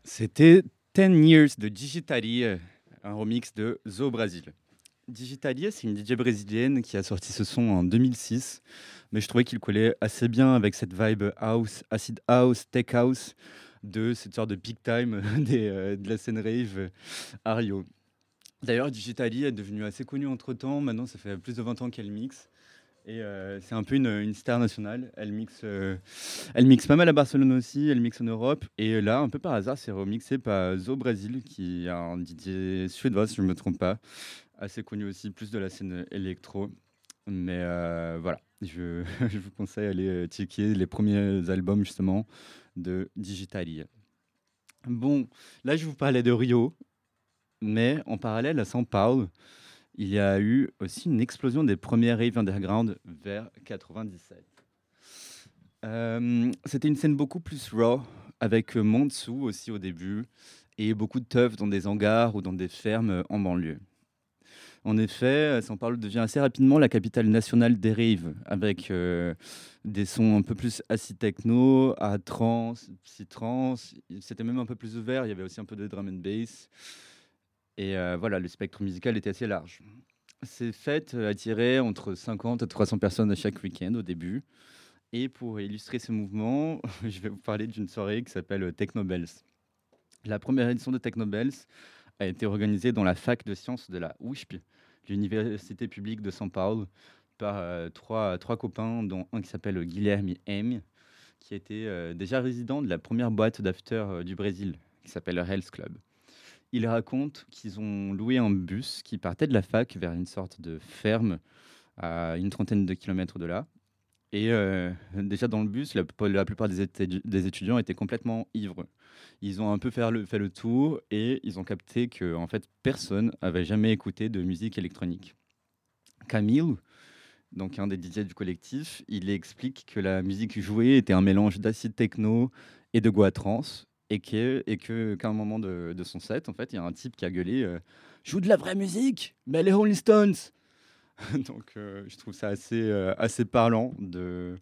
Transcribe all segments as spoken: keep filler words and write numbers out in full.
C'était Ten Years de Digitali, euh, un remix de Zo Brasil. Digitali, c'est une D J brésilienne qui a sorti ce son en deux mille six, mais je trouvais qu'il collait assez bien avec cette vibe house, acid house, tech house de cette sorte de peak time des, euh, de la scène rave euh, à Rio. D'ailleurs, Digitali est devenue assez connue entre-temps. Maintenant, ça fait plus de vingt ans qu'elle mixe. Et euh, c'est un peu une, une star nationale. Elle mixe, euh, elle mixe pas mal à Barcelone aussi, elle mixe en Europe. Et là, un peu par hasard, c'est remixé par Zo Brasil, qui est un D J suédois, si je ne me trompe pas. Assez connu aussi, plus de la scène électro. Mais euh, voilà, je, je vous conseille d'aller euh, checker les premiers albums justement de Digitali. Bon, là, je vous parlais de Rio, mais en parallèle à São Paulo, il y a eu aussi une explosion des premières raves underground vers quatre-vingt-dix-sept. Euh, c'était une scène beaucoup plus raw, avec euh, moins de sous aussi au début, et beaucoup de teufs dans des hangars ou dans des fermes euh, en banlieue. En effet, euh, São Paulo devient assez rapidement la capitale nationale des raves, avec euh, des sons un peu plus acid techno, à trance, psy-trance. C'était même un peu plus ouvert, il y avait aussi un peu de drum and bass. Et euh, voilà, le spectre musical était assez large. Ces fêtes euh, attiraient entre cinquante et trois cents personnes à chaque week-end au début. Et pour illustrer ce mouvement, je vais vous parler d'une soirée qui s'appelle euh, Technobels. La première édition de Technobels a été organisée dans la fac de sciences de la U S P, l'université publique de São Paulo, par euh, trois, trois copains, dont un qui s'appelle Guilherme M, qui était euh, déjà résident de la première boîte d'after euh, du Brésil, qui s'appelle Hells Club. Ils racontent qu'ils ont loué un bus qui partait de la fac vers une sorte de ferme à une trentaine de kilomètres de là. Et euh, déjà dans le bus, la, la plupart des, étu- des étudiants étaient complètement ivres. Ils ont un peu fait le, fait le tour et ils ont capté que en fait, personne avait jamais écouté de musique électronique. Camille, donc un des D J du collectif, il explique que la musique jouée était un mélange d'acid techno et de goa trance et que et que qu'à un moment de, de son set, en fait, il y a un type qui a gueulé euh, joue de la vraie musique, mais les Rolling Stones. Donc, euh, je trouve ça assez euh, assez parlant de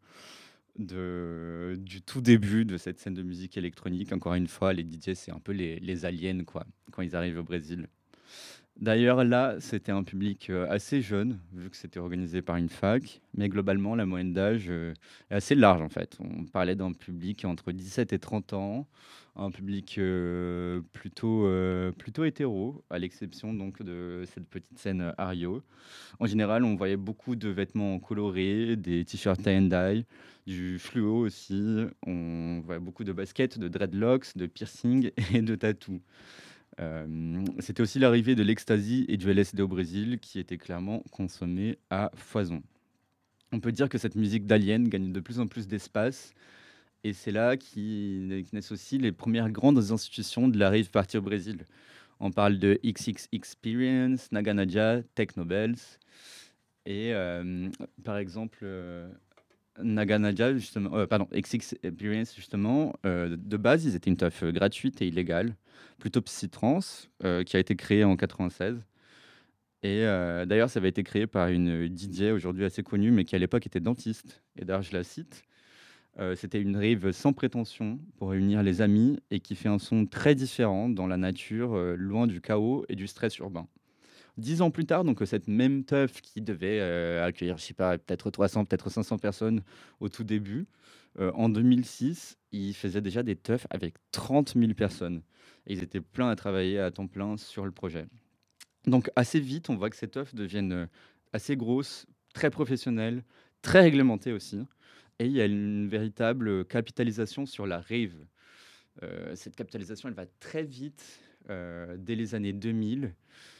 de du tout début de cette scène de musique électronique. Encore une fois, les D J, c'est un peu les, les aliens quoi quand ils arrivent au Brésil. D'ailleurs, là, c'était un public euh, assez jeune, vu que c'était organisé par une fac, mais globalement, la moyenne d'âge euh, est assez large en fait. On parlait d'un public entre dix-sept et trente ans, un public euh, plutôt, euh, plutôt hétéro, à l'exception donc de cette petite scène Ario. En général, on voyait beaucoup de vêtements colorés, des t-shirts tie and dye, du fluo aussi. On voyait beaucoup de baskets, de dreadlocks, de piercings et de tattoos. Euh, C'était aussi l'arrivée de l'ecstasy et du L S D au Brésil qui était clairement consommé à foison. On peut dire que cette musique d'alien gagne de plus en plus d'espace et c'est là qui naissent aussi les premières grandes institutions de la rave party au Brésil. On parle de X X Experience, Naganaja, Technobels et euh, par exemple euh, Naganaja, justement, euh, pardon, X X Experience, justement, euh, de base, ils étaient une teuf euh, gratuite et illégale, plutôt psytrance, euh, qui a été créée en quatre-vingt-seize. Et euh, d'ailleurs, ça avait été créé par une D J aujourd'hui assez connue, mais qui à l'époque était dentiste. Et d'ailleurs, je la cite. Euh, C'était une rave sans prétention pour réunir les amis et qui fait un son très différent dans la nature, euh, loin du chaos et du stress urbain. Dix ans plus tard, donc, euh, cette même teuf qui devait euh, accueillir, je sais pas, peut-être trois cents, peut-être cinq cents personnes au tout début, euh, en deux mille six, ils faisaient déjà des teufs avec trente mille personnes. Et ils étaient pleins à travailler à temps plein sur le projet. Donc assez vite, on voit que ces teufs deviennent euh, assez grosses, très professionnelles, très réglementées aussi. Et il y a une véritable capitalisation sur la rave. Euh, cette capitalisation, elle va très vite, euh, dès les années deux mille.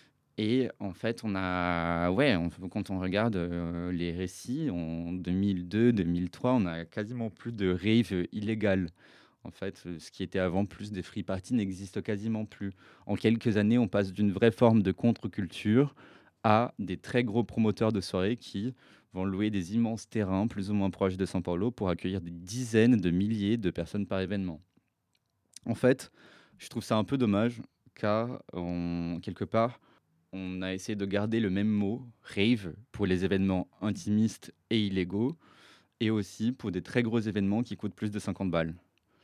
Et en fait, on a, ouais, on- quand on regarde euh, les récits, en deux mille deux, deux mille trois, on a quasiment plus de raves illégales. En fait, euh, ce qui était avant plus des free parties n'existe quasiment plus. En quelques années, on passe d'une vraie forme de contre-culture à des très gros promoteurs de soirées qui vont louer des immenses terrains plus ou moins proches de São Paulo pour accueillir des dizaines de milliers de personnes par événement. En fait, je trouve ça un peu dommage car, on- quelque part, on a essayé de garder le même mot, rave, pour les événements intimistes et illégaux, et aussi pour des très gros événements qui coûtent plus de cinquante balles.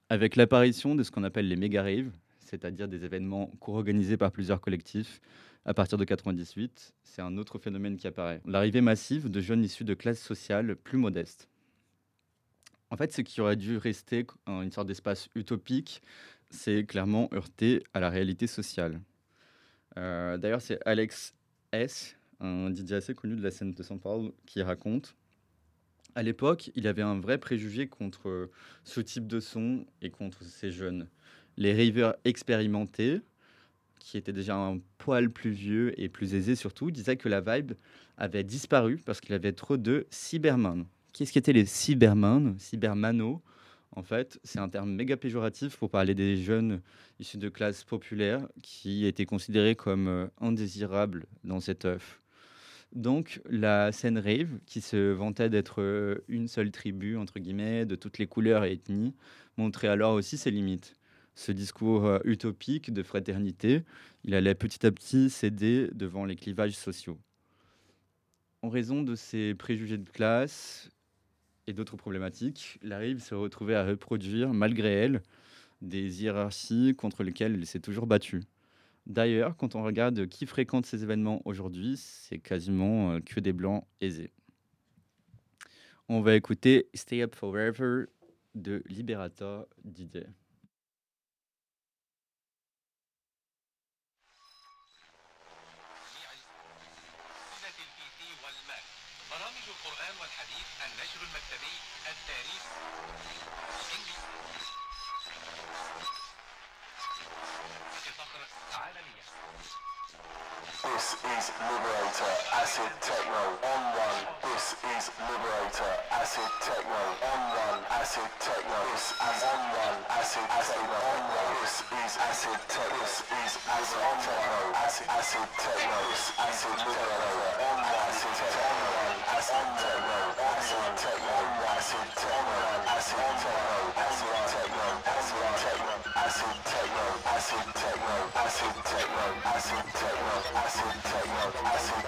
Avec l'apparition de ce qu'on appelle les méga raves, c'est-à-dire des événements co-organisés par plusieurs collectifs, à partir de quatre-vingt-dix-huit, c'est un autre phénomène qui apparaît. L'arrivée massive de jeunes issus de classes sociales plus modestes. En fait, ce qui aurait dû rester en une sorte d'espace utopique, c'est clairement heurté à la réalité sociale. Euh, D'ailleurs, c'est Alex S., un D J assez connu de la scène de São Paulo, qui raconte. À l'époque, il avait un vrai préjugé contre ce type de son et contre ces jeunes. Les ravers expérimentés, qui étaient déjà un poil plus vieux et plus aisés surtout, disaient que la vibe avait disparu parce qu'il y avait trop de cyberman. Qu'est-ce qu'étaient les cyberman, cybermano? En fait, c'est un terme méga péjoratif pour parler des jeunes issus de classes populaires qui étaient considérés comme euh, indésirables dans cette œuvre. Donc, la scène rave, qui se vantait d'être euh, une seule tribu, entre guillemets, de toutes les couleurs et ethnies, montrait alors aussi ses limites. Ce discours euh, utopique de fraternité, il allait petit à petit céder devant les clivages sociaux. En raison de ces préjugés de classe et d'autres problématiques, la rave se retrouvait à reproduire, malgré elle, des hiérarchies contre lesquelles elle s'est toujours battue. D'ailleurs, quand on regarde qui fréquente ces événements aujourd'hui, c'est quasiment euh, que des blancs aisés. On va écouter Stay Up Forever de Liberator D J. برامج القرآن والحديث، النشر المكتبي، التاريخ، فقر عالمية. This is Liberator Acid Techno on one. This is Liberator Acid Techno on one. Acid Techno. This is on one. Acid Techno on one. This is Acid Techno. This is Acid Techno. Acid Acid Techno. This Acid Liberator on one. Acid Techno. Acid Techno. Acid Techno. Acid Techno. Acid Techno. Acid Techno. Acid Techno. Acid Techno. Acid Techno. Acid Techno. Acid Techno. Acid Techno. Acid